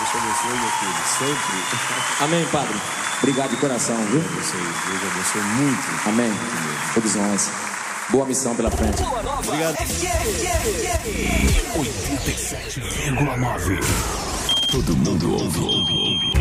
Deus te abençoe, meu filho, sempre. Amém, padre. Obrigado de coração, viu? Deus abençoe muito. Amém. Todos nós. Boa missão pela frente. Obrigado. 87,9. Todo mundo ouve.